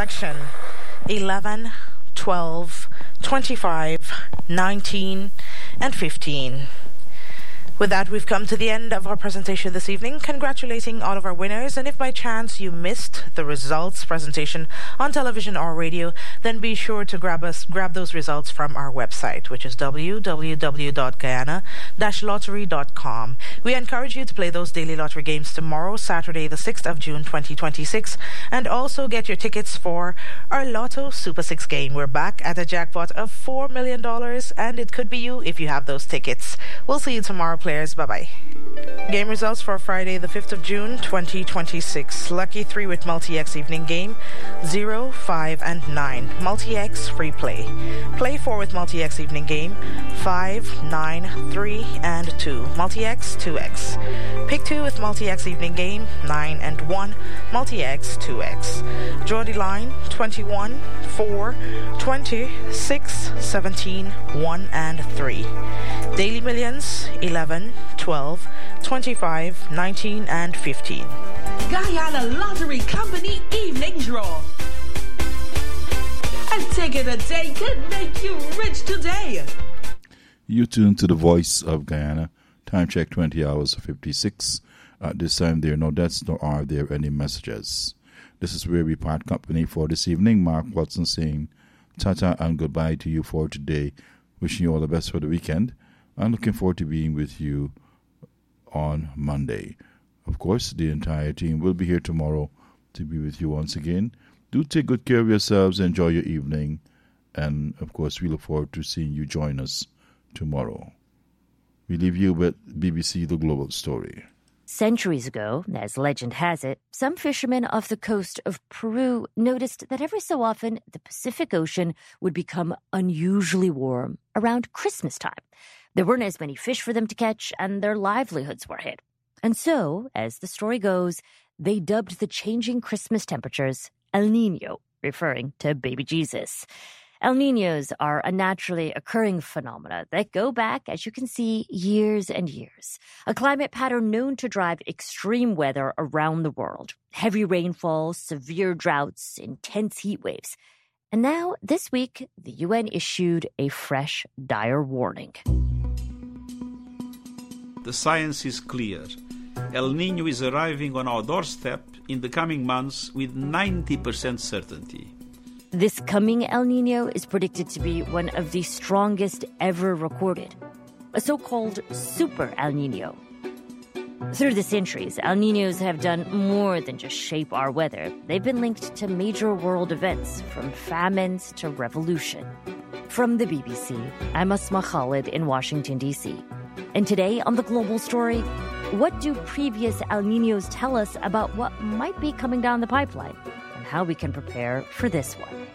selection 11, 12, 25, 19, and 15. With that, we've come to the end of our presentation this evening, congratulating all of our winners. And if by chance you missed the results presentation on television or radio, then be sure to grab those results from our website, which is www.guyana-lottery.com. We encourage you to play those daily lottery games tomorrow, Saturday, the 6th of June, 2026, and also get your tickets for our Lotto Super 6 game. We're back at a jackpot of $4 million, and it could be you if you have those tickets. We'll see you tomorrow, players. Bye-bye. Game results for Friday, the 5th of June, 2026. Lucky 3 with Multi-X evening game, 0, 5, and 9. Multi-X free play. Play 4 with Multi-X evening game, 5, 9, 3, and 2. Multi-X 2X. Pick 2 with Multi-X evening game, 9 and 1. Multi-X 2X. Draw the line, 21, 4, 20, 6, 17, 1, and 3. Daily Millions, 11, 12, 25, 19, and 15. Guyana Lottery Company Evening Draw. A ticket a day could make you rich today. You tune to the Voice of Guyana. Time check 20 hours 56. At this time, there are no deaths, nor are there any messages. This is where we part company for this evening. Mark Watson saying ta-ta and goodbye to you for today. Wishing you all the best for the weekend. I'm looking forward to being with you on Monday. Of course, the entire team will be here tomorrow to be with you once again. Do take good care of yourselves, enjoy your evening, and of course, we look forward to seeing you join us tomorrow. We leave you with BBC The Global Story. Centuries ago, as legend has it, some fishermen off the coast of Peru noticed that every so often the Pacific Ocean would become unusually warm around Christmas time. There weren't as many fish for them to catch, and their livelihoods were hit. And so, as the story goes, they dubbed the changing Christmas temperatures El Niño, referring to baby Jesus. El Niños are a naturally occurring phenomena that go back, as you can see, years and years. A climate pattern known to drive extreme weather around the world. Heavy rainfall, severe droughts, intense heat waves. And now, this week, the UN issued a fresh, dire warning. The science is clear. El Niño is arriving on our doorstep in the coming months with 90% certainty. This coming El Niño is predicted to be one of the strongest ever recorded, a so-called super El Niño. Through the centuries, El Niños have done more than just shape our weather. They've been linked to major world events, from famines to revolution. From the BBC, I'm Asma Khalid in Washington, D.C. And today on The Global Story, what do previous El Niños tell us about what might be coming down the pipeline and how we can prepare for this one?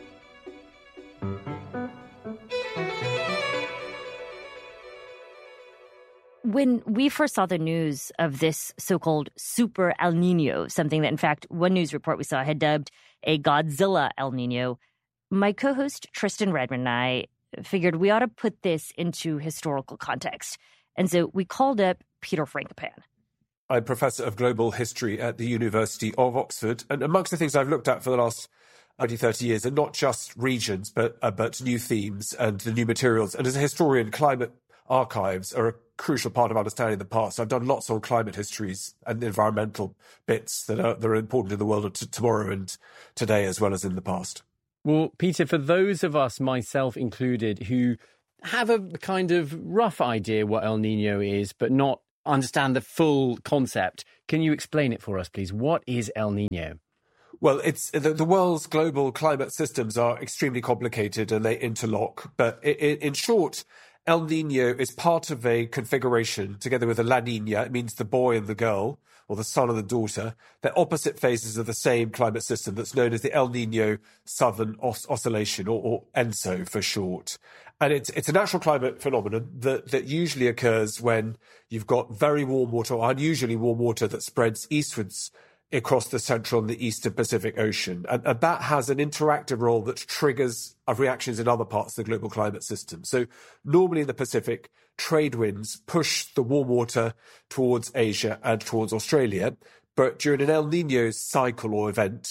When we first saw the news of this so-called super El Niño, something that, in fact, one news report we saw had dubbed a Godzilla El Niño, my co-host Tristan Redmond and I figured we ought to put this into historical context. And so we called up Peter Frankopan. I'm Professor of Global History at the University of Oxford. And amongst the things I've looked at for the last 20, 30 years are not just regions, but new themes and the new materials. And as a historian, climate archives are a crucial part of understanding the past. I've done lots on climate histories and environmental bits that are important in the world of tomorrow and today, as well as in the past. Well, Peter, for those of us, myself included, who have a kind of rough idea what El Niño is, but not understand the full concept, can you explain it for us, please? What is El Niño? Well, it's the world's global climate systems are extremely complicated and they interlock. But in short, El Niño is part of a configuration together with a La Niña. It means the boy and the girl, or the son and the daughter. They're opposite phases of the same climate system that's known as the El Niño Southern Oscillation, or ENSO for short. And it's a natural climate phenomenon that usually occurs when you've got very warm water, or unusually warm water, that spreads eastwards across the central and the eastern Pacific Ocean. And that has an interactive role that triggers reactions in other parts of the global climate system. So normally in the Pacific, trade winds push the warm water towards Asia and towards Australia. But during an El Niño cycle or event,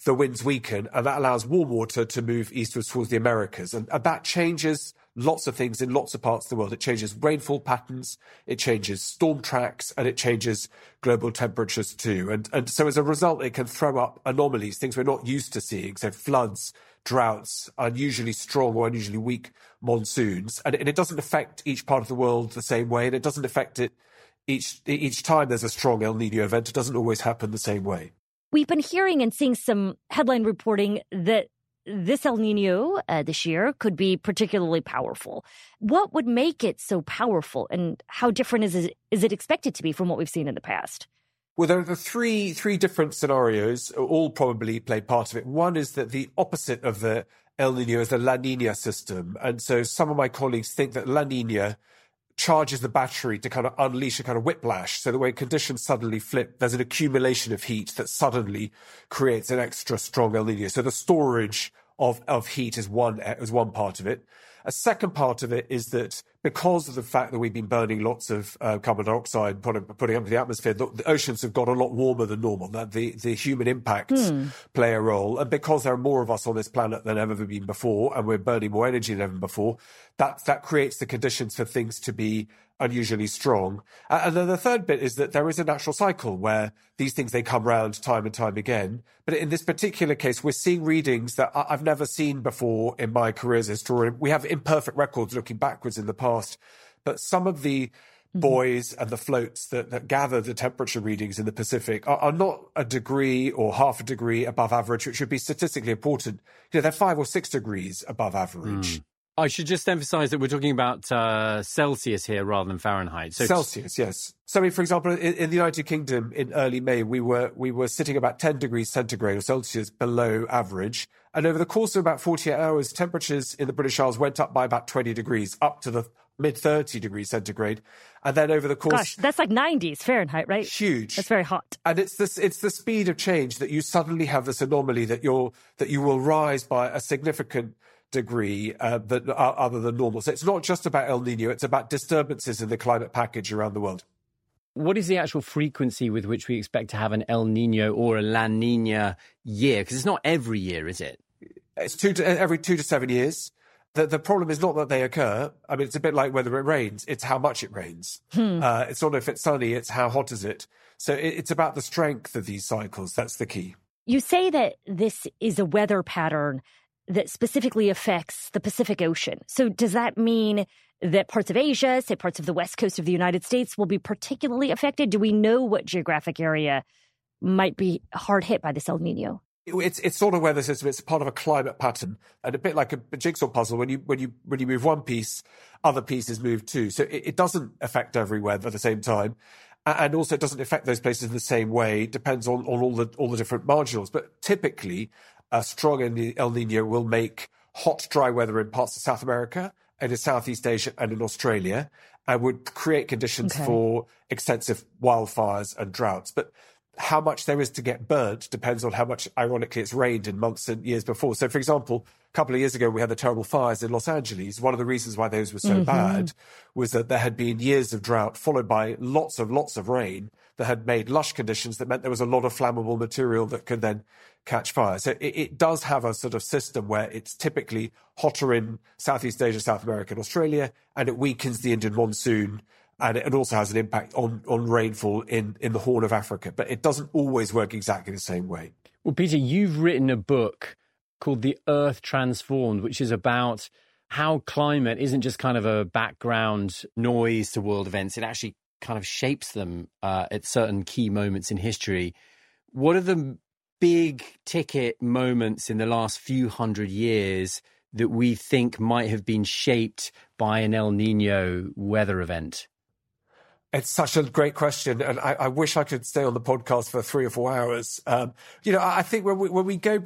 the winds weaken, and that allows warm water to move eastwards towards the Americas. And that changes lots of things in lots of parts of the world. It changes rainfall patterns, it changes storm tracks, and it changes global temperatures too. And so as a result, it can throw up anomalies, things we're not used to seeing, so floods, droughts, unusually strong or unusually weak monsoons. And it doesn't affect each part of the world the same way, and it doesn't affect it each time there's a strong El Nino event. It doesn't always happen the same way. We've been hearing and seeing some headline reporting that this El Nino this year could be particularly powerful. What would make it so powerful, and how different is it expected to be from what we've seen in the past? Well, there are three different scenarios, all probably play part of it. One is that the opposite of the El Nino is the La Nina system. And so some of my colleagues think that La Nina charges the battery to kind of unleash a kind of whiplash. So that when conditions suddenly flip, there's an accumulation of heat that suddenly creates an extra strong El Nino. So the storage of heat is one part of it. A second part of it is that because of the fact that we've been burning lots of carbon dioxide, putting up into the atmosphere, the oceans have got a lot warmer than normal. That the human impacts play a role. And because there are more of us on this planet than ever been before, and we're burning more energy than ever before, that creates the conditions for things to be unusually strong. And then the third bit is that there is a natural cycle where these things, they come round time and time again. But in this particular case, we're seeing readings that I've never seen before in my career as a historian. We have imperfect records looking backwards in the past, but some of the buoys and the floats that gather the temperature readings in the Pacific are not a degree or half a degree above average, which would be statistically important. They're 5 or 6 degrees above average. I should just emphasize that we're talking about Celsius here rather than Fahrenheit. So Celsius, yes. So, I mean, for example, in the United Kingdom in early May, we were sitting about 10 degrees centigrade or Celsius below average. And over the course of about 48 hours, temperatures in the British Isles went up by about 20 degrees, up to the mid-30 degrees centigrade. And then over the course... Gosh, that's like 90s Fahrenheit, right? Huge. That's very hot. And it's the speed of change that you suddenly have this anomaly that you will rise by a significant degree other than normal. So it's not just about El Nino, it's about disturbances in the climate package around the world. What is the actual frequency with which we expect to have an El Nino or a La Nina year? Because it's not every year, is it? It's every 2 to 7 years. The problem is not that they occur. I mean, it's a bit like whether it rains. It's how much it rains. It's not if it's sunny, it's how hot is it. So it's about the strength of these cycles. That's the key. You say that this is a weather pattern that specifically affects the Pacific Ocean. So does that mean that parts of Asia, say parts of the west coast of the United States, will be particularly affected? Do we know what geographic area might be hard hit by this El Nino? It's sort of weather system. It's part of a climate pattern, and a bit like a jigsaw puzzle. When you move one piece, other pieces move too. So it doesn't affect everywhere at the same time, and also it doesn't affect those places in the same way. It depends on all the different marginals. But typically, a strong El Nino will make hot, dry weather in parts of South America and in Southeast Asia and in Australia, and would create conditions for extensive wildfires and droughts. But how much there is to get burnt depends on how much, ironically, it's rained in months and years before. So, for example, a couple of years ago, we had the terrible fires in Los Angeles. One of the reasons why those were so bad was that there had been years of drought followed by lots of rain that had made lush conditions that meant there was a lot of flammable material that could then catch fire. So it does have a sort of system where it's typically hotter in Southeast Asia, South America and Australia, and it weakens the Indian monsoon. And it also has an impact on rainfall in the Horn of Africa. But it doesn't always work exactly the same way. Well, Peter, you've written a book called The Earth Transformed, which is about how climate isn't just kind of a background noise to world events. It actually kind of shapes them at certain key moments in history. What are the big ticket moments in the last few hundred years that we think might have been shaped by an El Nino weather event? It's such a great question, and I wish I could stay on the podcast for 3 or 4 hours. I think when we go